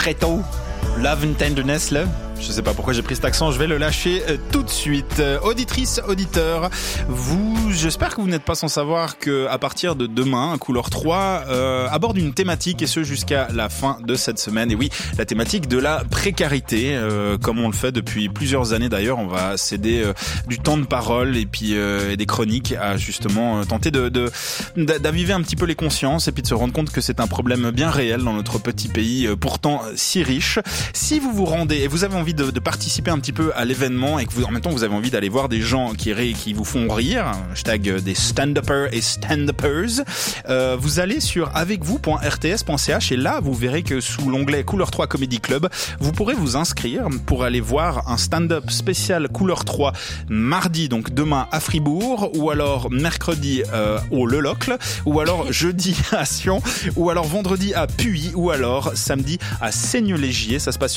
très tôt. Love and Tenderness, là. Je sais pas pourquoi j'ai pris cet accent, je vais le lâcher tout de suite. Auditrice, auditeur, j'espère que vous n'êtes pas sans savoir que à partir de demain, Couleur 3 aborde une thématique, et ce jusqu'à la fin de cette semaine. Et oui, la thématique de la précarité, comme on le fait depuis plusieurs années d'ailleurs. On va céder du temps de parole et puis des chroniques à justement tenter d'aviver un petit peu les consciences et puis de se rendre compte que c'est un problème bien réel dans notre petit pays, pourtant si riche. Si vous vous rendez et vous avez envie de participer un petit peu à l'événement et que en même temps vous avez envie d'aller voir des gens qui vous font rire, hashtag des stand-uppers et stand-uppers, vous allez sur avecvous.rts.ch et là vous verrez que sous l'onglet Couleur 3 Comedy Club, vous pourrez vous inscrire pour aller voir un stand-up spécial Couleur 3 mardi, donc demain à Fribourg, ou alors mercredi au Le Locle, ou alors jeudi à Sion, ou alors vendredi à Puy, ou alors samedi à Seignelay-Gier. Ça se passe